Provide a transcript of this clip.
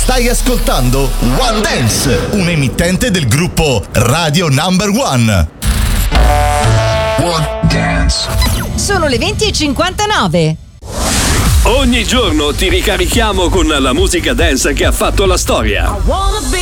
Stai ascoltando One Dance, un emittente del gruppo Radio Number One. One Dance. Sono le 20:59. Ogni giorno ti ricarichiamo con la musica dance che ha fatto la storia.